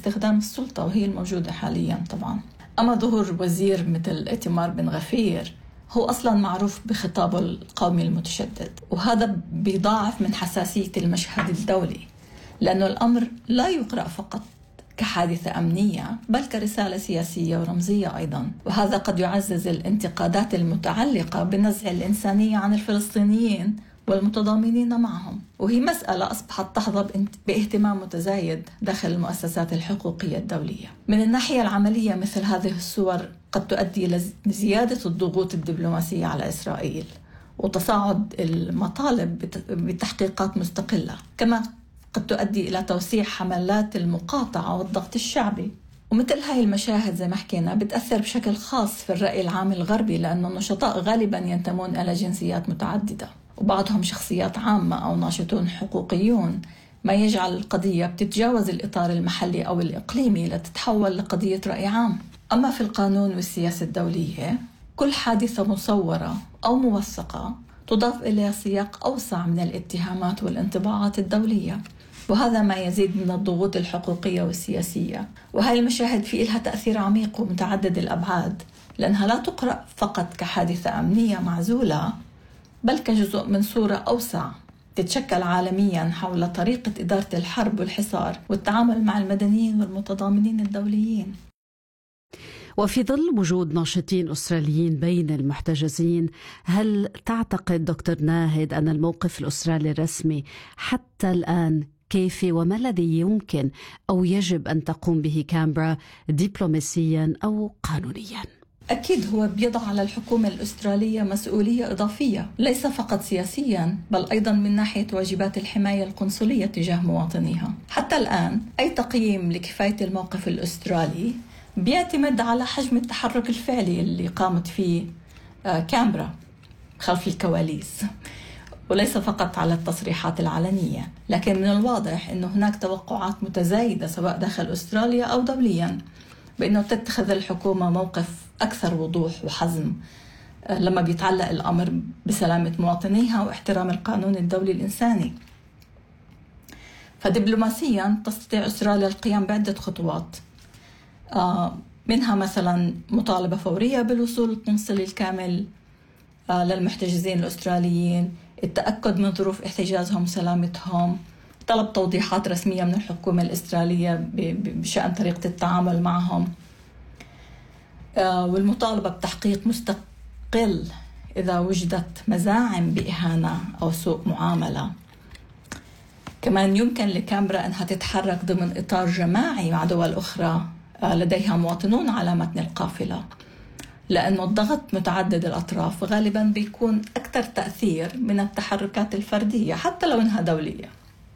باستخدام السلطة وهي الموجودة حاليا طبعا. أما ظهور وزير مثل إيتمار بن غفير هو أصلا معروف بخطابه القومي المتشدد، وهذا بيضاعف من حساسية المشهد الدولي، لأنه الأمر لا يقرأ فقط كحادثة أمنية بل كرسالة سياسية ورمزية أيضا، وهذا قد يعزز الانتقادات المتعلقة بنزع الإنسانية عن الفلسطينيين والمتضامنين معهم، وهي مسألة أصبحت تحظى باهتمام متزايد داخل المؤسسات الحقوقية الدولية. من الناحية العملية مثل هذه الصور قد تؤدي لزيادة الضغوط الدبلوماسية على إسرائيل وتصاعد المطالب بتحقيقات مستقلة، كما قد تؤدي إلى توسيع حملات المقاطعة والضغط الشعبي. ومثل هاي المشاهد زي ما حكينا بتأثر بشكل خاص في الرأي العام الغربي، لأن النشطاء غالبا ينتمون إلى جنسيات متعددة وبعضهم شخصيات عامة أو ناشطون حقوقيون، ما يجعل القضية بتتجاوز الإطار المحلي أو الإقليمي لتتحول لقضية رأي عام. أما في القانون والسياسة الدولية كل حادثة مصورة أو موثقة تضاف إلى سياق أوسع من الاتهامات والانطباعات الدولية، وهذا ما يزيد من الضغوط الحقوقية والسياسية. وهي المشاهد في لها تأثير عميق ومتعدد الأبعاد، لأنها لا تقرأ فقط كحادثة أمنية معزولة بل كجزء من صورة أوسع تتشكل عالميا حول طريقة إدارة الحرب والحصار والتعامل مع المدنيين والمتضامنين الدوليين. وفي ظل وجود ناشطين أستراليين بين المحتجزين، هل تعتقد دكتور ناهد أن الموقف الأسترالي الرسمي حتى الآن كيفي، وما الذي يمكن أو يجب أن تقوم به كامبرا دبلوماسيا أو قانونيا؟ أكيد هو بيضع على الحكومة الأسترالية مسؤولية إضافية، ليس فقط سياسيا بل أيضا من ناحية واجبات الحماية القنصلية تجاه مواطنيها. حتى الآن أي تقييم لكفاية الموقف الأسترالي بيعتمد على حجم التحرك الفعلي اللي قامت فيه كامبرا خلف الكواليس، وليس فقط على التصريحات العلنية. لكن من الواضح أنه هناك توقعات متزايدة سواء داخل أستراليا أو دوليا بأنه تتخذ الحكومة موقف أكثر وضوح وحزم لما بيتعلق الأمر بسلامة مواطنيها واحترام القانون الدولي الإنساني. فدبلوماسيا تستطيع أستراليا القيام بعدة خطوات، منها مثلا مطالبة فورية بالوصول القنصلي الكامل للمحتجزين الأستراليين، التأكد من ظروف احتجازهم وسلامتهم، طلب توضيحات رسمية من الحكومة الأسترالية بشأن طريقة التعامل معهم، والمطالبة بتحقيق مستقل إذا وجدت مزاعم بإهانة أو سوء معاملة. كمان يمكن لكامبرا أنها تتحرك ضمن إطار جماعي مع دول أخرى لديها مواطنون على متن القافلة، لأنه الضغط متعدد الأطراف غالباً بيكون أكثر تأثير من التحركات الفردية حتى لو أنها دولية.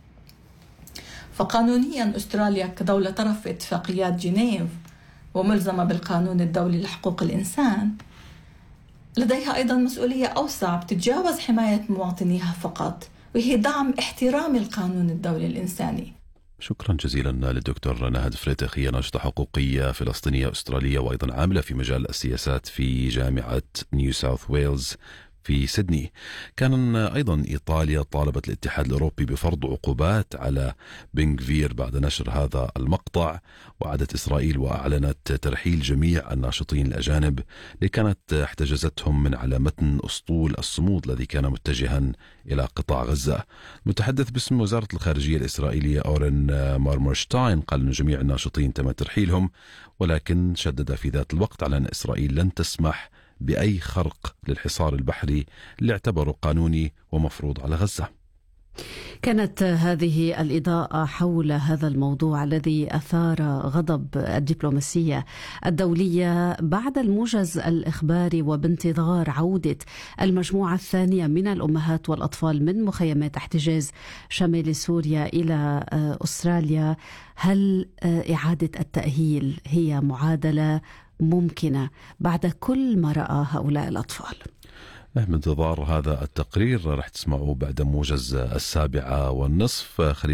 فقانونياً أستراليا كدولة طرف في اتفاقيات جنيف وملزمة بالقانون الدولي لحقوق الإنسان لديها أيضاً مسؤولية أوسع بتتجاوز حماية مواطنيها فقط، وهي دعم احترام القانون الدولي الإنساني. شكرا جزيلا للدكتور ناهد فريتخ، هي ناشطة حقوقية فلسطينية أسترالية وأيضا عاملة في مجال السياسات في جامعة نيو ساوث ويلز في سيدني. كان أيضا إيطاليا طالبت الاتحاد الأوروبي بفرض عقوبات على بن غفير بعد نشر هذا المقطع، وعادت إسرائيل وأعلنت ترحيل جميع الناشطين الأجانب اللي كانت احتجزتهم من على متن أسطول الصمود الذي كان متجها إلى قطاع غزة. متحدث باسم وزارة الخارجية الإسرائيلية أورين مارمرشتاين قال أن جميع الناشطين تم ترحيلهم، ولكن شدد في ذات الوقت على أن إسرائيل لن تسمح بأي خرق للحصار البحري اللي اعتبره قانوني ومفروض على غزة. كانت هذه الإضاءة حول هذا الموضوع الذي أثار غضب الدبلوماسية الدولية بعد الموجز الإخباري وبانتظار عودة المجموعة الثانية من الأمهات والأطفال من مخيمات احتجاز شمال سوريا إلى أستراليا. هل إعادة التأهيل هي معادلة ممكنة بعد كل ما رأى هؤلاء الأطفال؟ بانتظار هذا التقرير رح تسمعوا بعد موجز 7:30.